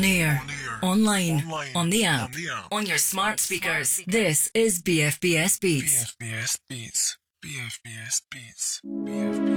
air, online, on the app, on your smart speakers. This is BFBS Beats. BFBS Beats. BFBS Beats. BFBS.